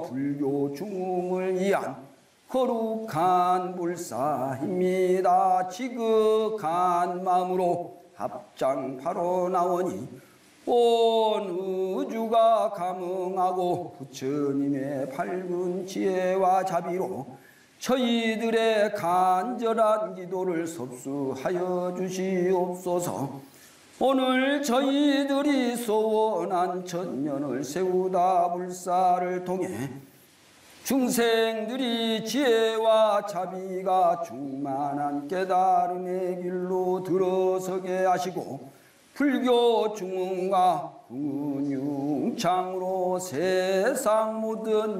불교 중흥을 위한 거룩한 불사입니다. 지극한 마음으로 합장파로 나오니 온 우주가 감응하고 부처님의 밝은 지혜와 자비로 저희들의 간절한 기도를 섭수하여 주시옵소서. 오늘 저희들이 소원한 천년을 세우다 불사를 통해 중생들이 지혜와 자비가 충만한 깨달음의 길로 들어서게 하시고 불교 중흥과 근융창으로 세상 모든